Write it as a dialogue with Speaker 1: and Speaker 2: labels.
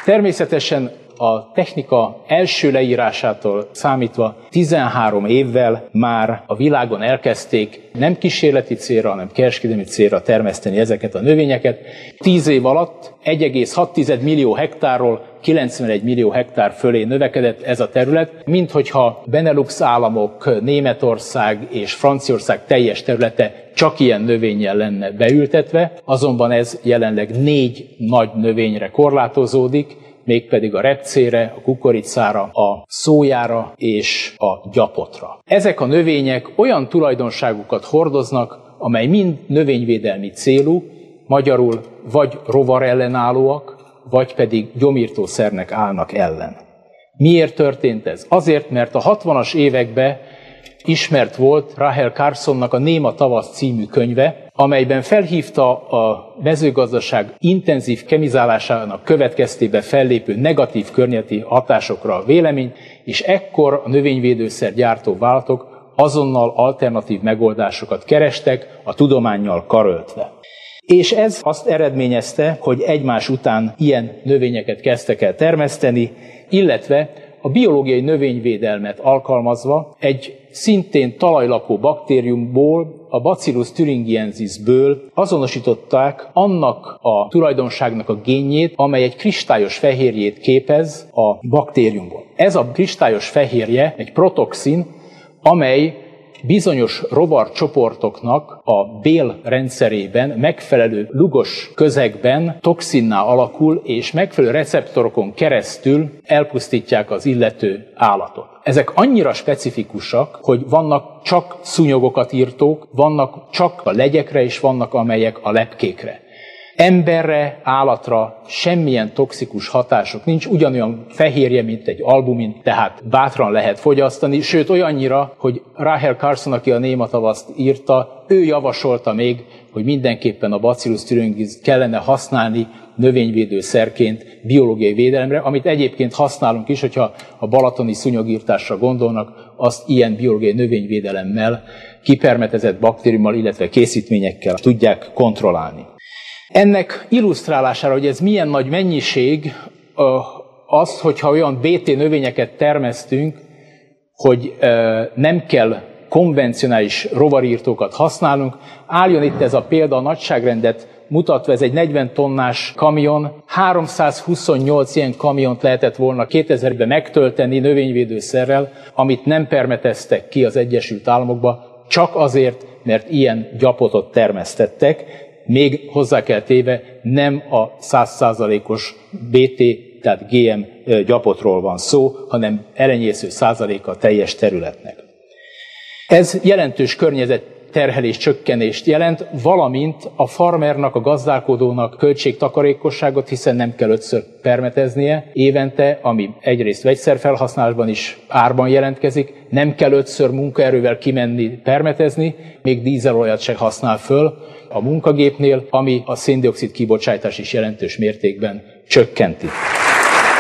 Speaker 1: Természetesen a technika első leírásától számítva 13 évvel már a világon elkezdték nem kísérleti célra, hanem kereskedelmi célra termeszteni ezeket a növényeket. 10 év alatt 1,6 millió hektárról 91 millió hektár fölé növekedett ez a terület, minthogyha Benelux államok, Németország és Franciaország teljes területe csak ilyen növényel lenne beültetve, azonban ez jelenleg 4 nagy növényre korlátozódik, mégpedig a repcére, a kukoricára, a szójára és a gyapotra. Ezek a növények olyan tulajdonságokat hordoznak, amely mind növényvédelmi célú, magyarul vagy rovarellenállóak, vagy pedig gyomírtószernek állnak ellen. Miért történt ez? Azért, mert a 60-as években ismert volt Rahel Carsonnak a Néma tavasz című könyve, amelyben felhívta a mezőgazdaság intenzív kemizálásának következtében fellépő negatív környezeti hatásokra a véleményt, és ekkor a növényvédőszer gyártó vállalatok azonnal alternatív megoldásokat kerestek, a tudománnyal karöltve. És ez azt eredményezte, hogy egymás után ilyen növényeket kezdtek el termeszteni, illetve a biológiai növényvédelmet alkalmazva egy szintén talajlakó baktériumból, a Bacillus thuringiensisből azonosították annak a tulajdonságnak a génjét, amely egy kristályos fehérjét képez a baktériumból. Ez a kristályos fehérje egy protoxin, amely bizonyos rovarcsoportoknak a bélrendszerében megfelelő lugos közegben toxinná alakul, és megfelelő receptorokon keresztül elpusztítják az illető állatot. Ezek annyira specifikusak, hogy vannak csak szúnyogokat írtók, vannak csak a legyekre, és vannak amelyek a lepkékre. Emberre, állatra semmilyen toxikus hatások nincs, ugyanolyan fehérje, mint egy albumin, tehát bátran lehet fogyasztani, sőt olyannyira, hogy Rahel Carson, aki a Néma tavaszt írta, ő javasolta még, hogy mindenképpen a Bacillus thuringiensis kellene használni növényvédőszerként biológiai védelemre, amit egyébként használunk is, hogyha a balatoni szúnyogírtásra gondolnak, azt ilyen biológiai növényvédelemmel, kipermetezett baktériummal, illetve készítményekkel tudják kontrollálni. Ennek illusztrálására, hogy ez milyen nagy mennyiség, az, hogyha olyan BT növényeket termesztünk, hogy nem kell konvencionális rovarírtókat használnunk, álljon itt ez a példa, a nagyságrendet mutatva, ez egy 40 tonnás kamion, 328 ilyen kamiont lehetett volna 2000-ben megtölteni növényvédőszerrel, amit nem permeteztek ki az Egyesült Államokba, csak azért, mert ilyen gyapotot termesztettek, még hozzá kell téve, nem a 100%-os BT, tehát GM gyapotról van szó, hanem elenyésző százaléka a teljes területnek. Ez jelentős környezetterhelés csökkenést jelent, valamint a farmernak, a gazdálkodónak költségtakarékosságot, hiszen nem kell 5-ször permeteznie évente, ami egyrészt vegyszerfelhasználásban is árban jelentkezik, nem kell 5-ször munkaerővel kimenni permetezni, még dízelolajat se használ föl a munkagépnél, ami a szén-dioxid kibocsátás is jelentős mértékben csökkenti.